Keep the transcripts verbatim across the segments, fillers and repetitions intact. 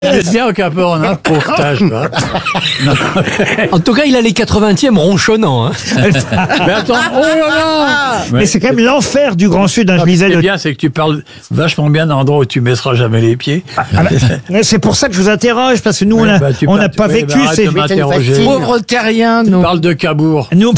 C'est bien au Cap Horn, hein, pauvre tâche. En tout cas, il a les quatre-vingtièmes ronchonnants. Hein. Mais attends, oh là là. Mais c'est quand même l'enfer du Grand Sud. Hein, je Ce qui lisais est le... bien, c'est que tu parles vachement bien d'un endroit où tu mettras jamais les pieds. Ah, bah, c'est pour ça que je vous interroge, parce que nous, on Ouais, n'a bah, tu on par- n'a tu- pas ouais, vécu bah, arrête ces... de m'interroger. Pauvre terrien, Tu nous. parles de Cabourg. Nous,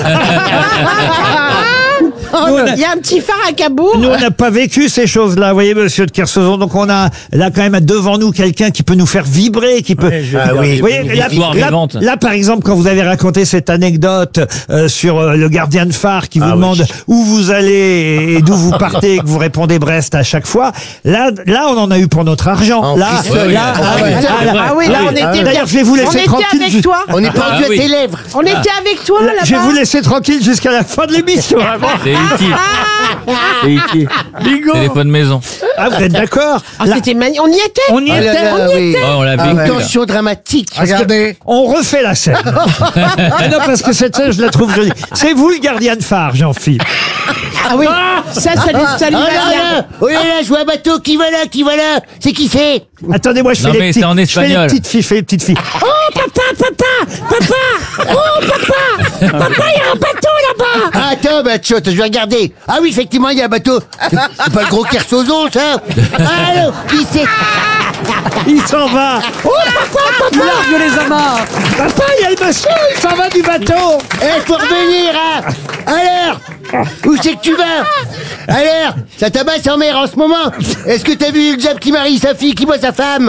Oh, il y a un petit phare à Cabourg. nous, on n'a pas vécu ces choses-là, vous voyez, monsieur de Kersauzon. Donc, on a là quand même devant nous quelqu'un qui peut nous faire vibrer, qui peut... Ouais, je vais Ah faire oui. des- Vous voyez, des là, histoires là- vivantes. là, par exemple, quand vous avez raconté cette anecdote euh, sur euh, le gardien de phare qui vous Ah, demande oui. où vous allez et d'où vous partez, et que vous répondez Brest à chaque fois, là, là, on en a eu pour notre argent. En Là, frissonne. là, Ah ah, oui. oui, C'est ah, vrai. là, Ah oui, là, on était bien. D'ailleurs, je vais vous On laisser était tranquille. avec ju- toi. On est pendu Ah, à oui. tes lèvres. On était avec toi, là-bas. Je vais vous laisser tranquille jusqu'à la fin de l'émission. C'est utile. C'est utile. Bingo. Téléphone maison. Ah, vous êtes d'accord? Ah, Là, c'était magnifique. On y était. on y Ah là était. là, on y oui. était. Oh, on l'a Ah, vécu. une là. tension dramatique. Regardez. On refait la scène. Ah non, parce que cette scène, je la trouve jolie. C'est vous le gardien de phare, Jean-Philippe. Ah oui. Ça, ça lui, ça lui Oh va là bien. là, oh là là, je vois un bateau, qui va là, qui va là, c'est qui c'est? Attendez, moi, je fais Non, les mais petites, c'est en je fais les espagnol. petites filles, je fais les petites filles. Oh, papa, papa, papa, oh, papa, papa, il y a un bateau là-bas. Ah, attends, bah, tchot, je vais regarder. Ah oui, effectivement, il y a un bateau. C'est c'est pas le gros Kersauzon, ça? Allô, qui c'est? Il s'en va. Oh, papa, papa, Largue les amarres. papa, il y a le monsieur, il s'en va du bateau. Eh, faut revenir, hein? Alors? Où c'est que tu vas? Alors? Ça tabasse en mer en ce moment? Est-ce que t'as vu le diable qui marie sa fille, qui voit sa femme?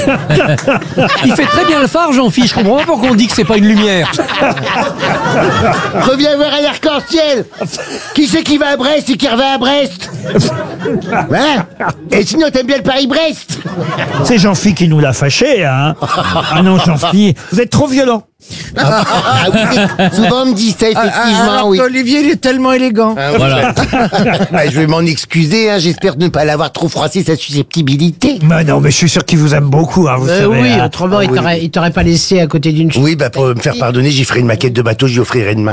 Il fait très bien le phare, Jean-Philippe. Je comprends pas pourquoi on dit que c'est pas une lumière. Reviens voir à l'arc-en-ciel. Qui c'est qui va à Brest et qui revient à Brest? Hein? Et sinon, t'aimes bien le Paris-Brest? C'est Jean-Philippe qui nous l'a fâché, hein. Ah non, Jean-Philippe, vous êtes trop violent. Ah oui, c'est- souvent on me dit ça, effectivement, Alors oui. qu'Olivier, il est tellement élégant. Voilà. Ouais, je vais m'en excuser, hein, j'espère ne pas l'avoir trop froissé sa susceptibilité. Mais non, mais je suis sûr qu'il vous aime beaucoup, hein, vous Euh, savez. oui, hein. autrement, il t'aurait il t'aurait pas laissé à côté d'une. Oui, bah pour me faire pardonner, j'y ferai une maquette de bateau, j'y offrirai demain.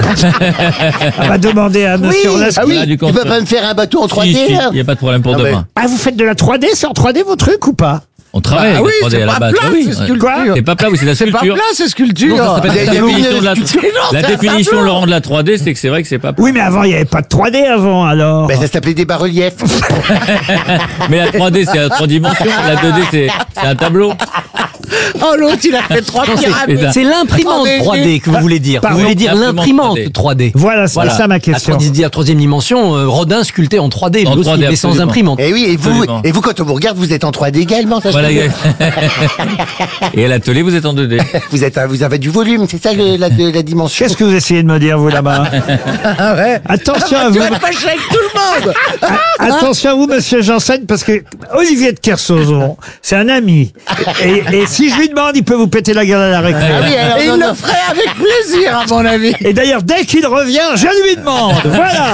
On va demander à monsieur Orlaski. Ah oui, Ah, du tu peux contre- pas me faire un bateau en trois D, Si, si, là? il n'y a pas de problème pour Ah, demain. Ah, vous faites de la trois D, c'est en trois D vos trucs ou pas? On travaille Ah avec oui, la trois D c'est à la pas base. plat, Ah oui, c'est ouais. sculpture. C'est pas plat, oui, c'est la C'est pas sculpture. plat, c'est sculpture. Non, ça s'appelle Des- la des définition de la, lumineuses sculptures. la Non, c'est un définition, tableau. Laurent, de la trois D, c'est que c'est vrai que c'est pas plat. Oui, mais avant, il n'y avait pas de trois D avant, alors. Bah ça s'appelait des bas-reliefs. Mais la trois D, c'est à trois dimensions. La deux D, c'est c'est un tableau. Oh, l'autre, il a fait trois pyramides. C'est l'imprimante Attendez, trois D que vous voulez dire. Pardon. Vous voulez dire L'imprimante l'imprimante trois D. trois D. Voilà, c'est ça ma question. La troisième, la troisième dimension, euh, Rodin sculpté en trois D, En lui trois aussi, D, mais sans absolument. imprimante. Et oui, et vous, Absolument. et vous, quand on vous regarde, vous êtes en trois D également, ça je Voilà. peux dire. Et à l'atelier, vous êtes en deux D. Vous êtes, vous avez du volume, c'est ça le- la, la dimension. Qu'est-ce que vous essayez de me dire, vous, là-bas? Ah ouais. Attention à Tu vous. vas te fâcher avec tout le monde. Attention à vous, monsieur Janssen, parce que Olivier de Kersauzon, c'est un ami. Et, et si je lui demande, il peut vous péter la gueule à la récré. Ah oui, alors, Et non, il non. le ferait avec plaisir, à mon avis. Et d'ailleurs, dès qu'il revient, je lui demande. Voilà.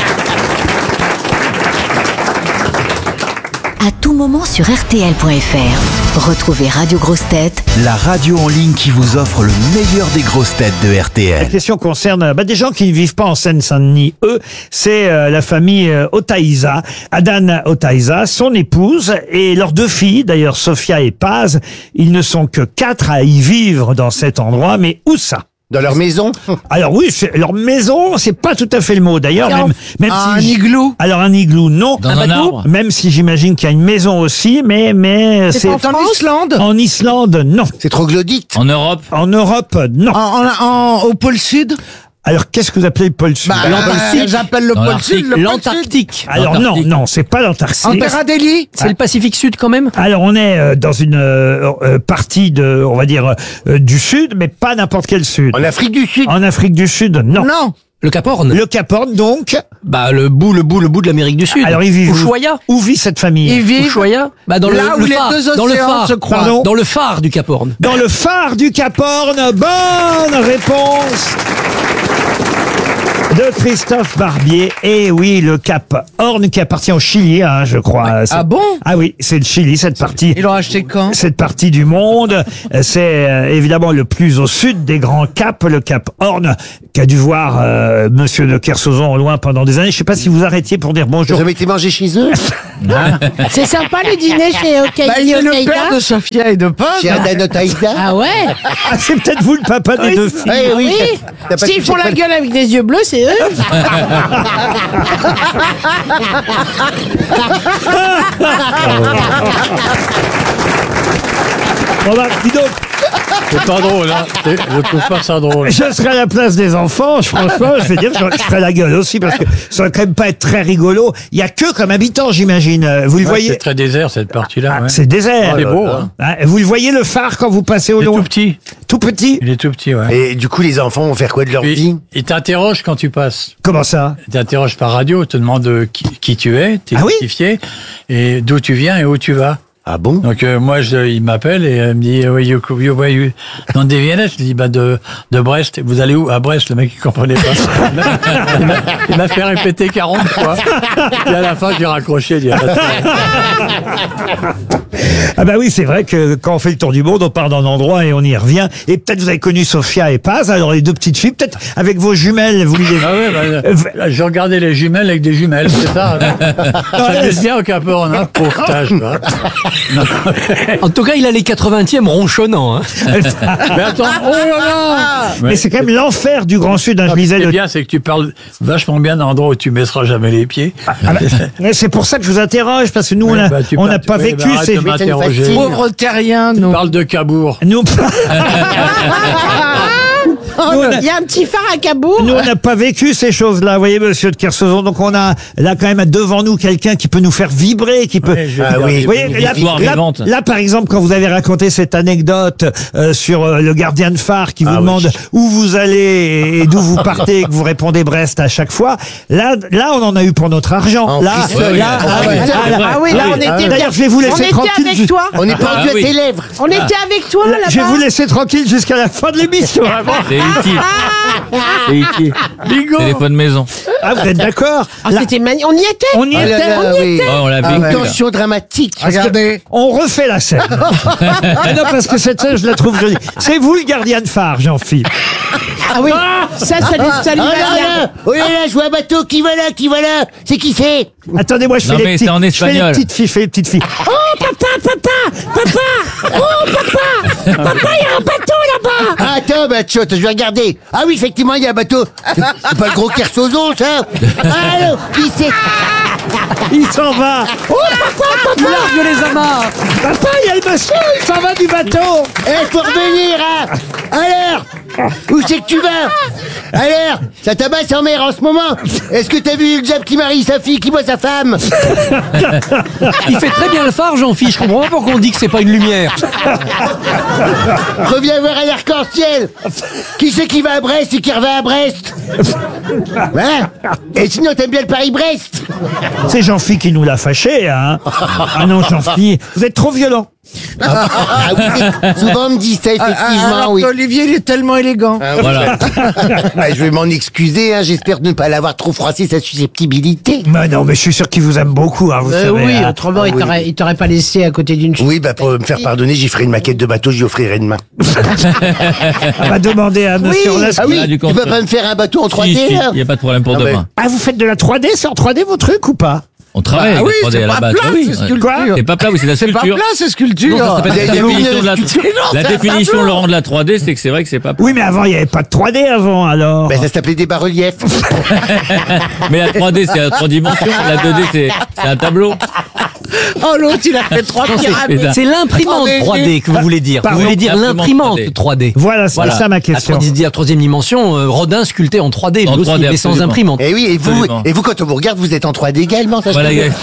À tout moment sur R T L point F R. Retrouvez Radio Grosses Têtes La radio en ligne qui vous offre le meilleur des grosses têtes de R T La L. question concerne bah, des gens qui ne vivent pas en Seine-Saint-Denis. Eux, c'est euh, la famille euh, Otaïza, Adane Otaïza, son épouse et leurs deux filles, d'ailleurs Sophia et Paz. Ils ne sont que quatre à y vivre dans cet endroit, mais où ça? Dans leur maison. Alors oui, c'est- leur maison, c'est pas tout à fait le mot. D'ailleurs, même, même Un si igloo. alors un igloo, non. Dans un bateau, arbre. même si j'imagine qu'il y a une maison aussi, mais mais C'est en Islande. en Islande, non. C'est troglodyte. En Europe, En Europe, non. En, en- en- au pôle Sud. Alors qu'est-ce que vous appelez le pôle Sud? Bah, euh, j'appelle le Dans pôle l'Arctique. Sud le pôle Sud. L'Antarctique. Alors non, l'Antarctique. non, c'est pas l'Antarctique. En Terra Delhi. C'est le Pacifique Sud quand même. Alors on est euh, dans une euh, euh, partie de, on va dire, euh, du Sud, mais pas n'importe quel Sud. En Afrique du Sud. En Afrique du Sud, non. Non. Le Cap Horn. Le Cap Horn, donc. Bah le bout, le bout, le bout de l'Amérique du Sud. Alors ils vivent où? Ushuaia. Où vit cette famille? Ils vivent Ushuaia. Bah dans là le, où le les phare, deux dans le océans phare, se croisent. Pardon dans le phare du Cap Horn. Dans le phare du Cap Horn. Bonne réponse de Christophe Barbier. Et oui, le Cap Horn qui appartient au Chili, hein, je crois. C'est- Ah bon? Ah oui, c'est le Chili, cette partie. Ils l'ont acheté quand? Cette partie du monde, c'est euh, évidemment le plus au sud des grands caps, le Cap Horn, qu'a dû voir euh, Monsieur de Kersauzon au loin pendant des années. Je sais pas si vous arrêtiez pour dire Vous bonjour. avez été manger chez eux? C'est sympa le dîner chez Okaï. Bah, il est le père de Sophia et de Paul. Chez Adana Otaïda? Ah ouais. Ah, c'est peut-être vous le papa des deux filles. Eh oui. Oui. T'as pas S'ils touché font le la pal- gueule avec des yeux bleus, c'est eux. Bon bah, dis donc, C'est pas drôle, hein. C'est- Je trouve pas ça drôle. je serais à la place des enfants, je- franchement, je vais dire, je ferais la gueule aussi, parce que ça va quand même pas être très rigolo. Il y a que comme habitant, j'imagine. Vous le Ouais, voyez? c'est très désert, cette partie-là. Ah, ouais. c'est désert. C'est beau, hein. Ah, vous le voyez le phare quand vous passez au Il est loin? tout petit. Tout petit? Il est tout petit, ouais. Et du coup, les enfants vont faire quoi de leur Puis, vie? il t'interroge quand tu passes. Comment ça? Il t'interroge par radio, il te demande euh, qui, qui tu es, t'es Ah oui identifié, et d'où tu viens et où tu vas. Ah bon? Donc euh, moi, je, il m'appelle et euh, me dit, oui, you, you, where you, dans des Viennet, je lui dis, bah de, de Brest. Vous allez où? À Brest. Le mec, il comprenait pas. Il m'a- il m'a- Il m'a fait répéter quarante fois. Et à la fin, j'ai raccroché. Il dit, ah, Ah bah oui, c'est vrai que quand on fait le tour du monde, on part d'un endroit et on y revient. Et peut-être vous avez connu Sophia et Paz, alors les deux petites filles, peut-être avec vos jumelles, vous les... ah ouais, bah, là, je regardais les jumelles avec des jumelles, c'est ça. Ça fait bien au Cap Horn, hein, pauvre tâche, quoi. Non. En tout cas, il a les quatre-vingtièmes ronchonnants. Hein. Mais attends, oh là là! Mais c'est quand même l'enfer du Grand Sud, hein, je Ce lisais qui est le... bien, c'est que tu parles vachement bien d'un endroit où tu mettras jamais les pieds. Ah bah, mais c'est pour ça que je vous interroge, parce que nous, on Ouais, a- bah, tu on parles- n'a pas ouais, bah, vécu arrête ces... de m'interroger. facile. Pauvres terriens, nous. Parle de Cabourg. Nous, Nous, on a- Il y a un petit phare à Cabourg. nous, on n'a pas vécu ces choses-là, vous voyez, monsieur de Kersauzon. Donc, on a là quand même devant nous quelqu'un qui peut nous faire vibrer, qui peut... Ouais, je vais Ah regarder. oui. Vous voyez, Une là, histoire là- vivante. là, par exemple, quand vous avez raconté cette anecdote euh, sur euh, le gardien de phare qui vous Ah oui. demande où vous allez et d'où vous partez et que vous répondez Brest à chaque fois, là, là, on en a eu pour notre argent. En Là, plus, là, oui, là, oui. ah, Ah ouais, oui. là, là, Ah oui, là, on était D'ailleurs, je vais vous on laisser était tranquille. avec toi. On n'est pas Ah rendu oui. à tes lèvres. On était avec toi là-bas. Je vais vous laisser tranquille jusqu'à la fin de l'émission. C'est utile. C'est utile. Bingo! Téléphone maison. Ah, vous êtes d'accord? Ah, Là, c'était magnifique. On y était. on y Ah là était. là, oui. Oh, on l'a Ah, vécu. ouais. là. Tension dramatique. Regardez. On refait la scène. Ah non, parce que cette scène, je la trouve jolie. C'est vous le gardien de phare, Jean-Philippe. Ah oui. Ça, ça, lui- ça lui Oh va là bien. là! Oh là là, je vois un bateau, qui va là, qui va là? C'est qui c'est? Attendez, moi, je fais Non, les mais petites, c'est en je fais les espagnol. petites filles, je fais les petites filles. Oh, papa, papa, papa! Oh, papa! Papa, il y a un bateau là-bas! Ah, attends, bah, tchot, je vais regarder. Ah oui, effectivement, il y a un bateau. C'est c'est pas le gros Kersauzon, ça? Allô, qui c'est? Il s'en va! Oh, papa, Il papa! largue les amarres. Papa, il y a le monsieur, il s'en va du bateau! Eh, faut revenir, hein? Alors? Où c'est que tu vas? Alors? Ça tabasse en mer en ce moment? Est-ce que t'as vu le diable qui marie sa fille, qui voit sa femme? Il fait très bien le phare, Jean-Philippe. Je comprends pas pourquoi on dit que c'est pas une lumière. Reviens voir à l'arc-en-ciel. Qui c'est qui va à Brest et qui revient à Brest? Hein? Et sinon, t'aimes bien le Paris-Brest? C'est Jean-Philippe qui nous l'a fâché, hein? Ah non, Jean-Philippe, vous êtes trop violent. Ah oui, souvent on me dit ça, effectivement, Alors oui. qu'Olivier, il est tellement élégant. Ah oui. Voilà. Bah, je vais m'en excuser, hein, j'espère ne pas l'avoir trop froissé sa susceptibilité. Mais non, mais je suis sûr qu'il vous aime beaucoup, hein, vous Euh, savez. oui, hein. autrement, il oui. t'aurait- il t'aurait pas laissé à côté d'une fille. Oui, bah pour me faire pardonner, j'y ferai une maquette de bateau, j'y offrirai demain. On va demander à Oui, monsieur Orlas- ah oui, Voilà, du tu peux contrôle. pas me faire un bateau en trois Si, D, si, là? il n'y a pas de problème pour Non, mais- demain. Ah, vous faites de la trois D, c'est en trois D vos trucs ou pas? On travaille Ah avec oui, la trois D c'est à la pas base. plat, Ah oui, c'est ouais. sculpture. C'est pas plat, oui, c'est de la C'est pas sculpture. plat, c'est sculpture. Non, ça s'appelle Il y a- la il y a une définition de la, sculpture. la c'est un définition, tableau. Laurent, de la trois D, c'est que c'est vrai que c'est pas plat. Oui, mais avant, il n'y avait pas de trois D avant, alors. Bah ça s'appelait des bas-reliefs. Mais la trois D, c'est à trois dimensions. La deux D, c'est c'est un tableau. Oh, l'autre, il a fait trois C'est pyramides. ça. C'est l'imprimante Oh, mais- trois D que vous voulez dire. Pardon. Vous voulez dire L'imprimante l'imprimante trois D. Voilà, c'est Voilà. ça ma À question. trois D, à troisième dimension, euh, Rodin sculpté en trois D, lui En aussi, trois D, mais sans absolument. imprimante. Et oui, et vous, Absolument. et vous, quand on vous regarde, vous êtes en trois D également, ça je Voilà. sais.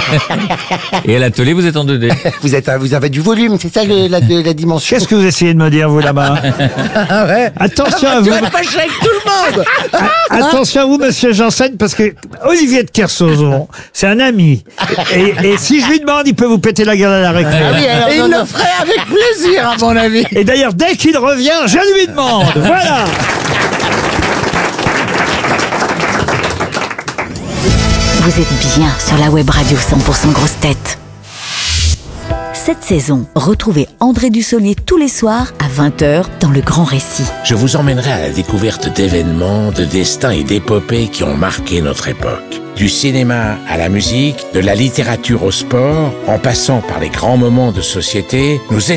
Et à l'atelier, vous êtes en deux D. Vous êtes, vous avez du volume, c'est ça le- la, de- la dimension. Qu'est-ce que vous essayez de me dire, vous, là-bas? Attention à Tu vous. vas te fâcher avec tout le monde. Attention à vous, monsieur Janssen, parce que Olivier de Kersauzon, c'est un ami. Et, et si je lui demande, il peut vous péter la gueule à la récré. Ah oui, alors, Et non, il non. le ferait avec plaisir, à mon avis. Et d'ailleurs, dès qu'il revient, je lui demande. Voilà. Vous êtes bien sur la web radio cent pour cent grosses têtes. Cette saison, retrouvez André Dussolier tous les soirs à vingt heures dans Le Grand Récit. Je vous emmènerai à la découverte d'événements, de destins et d'épopées qui ont marqué notre époque. Du cinéma à la musique, de la littérature au sport, en passant par les grands moments de société, nous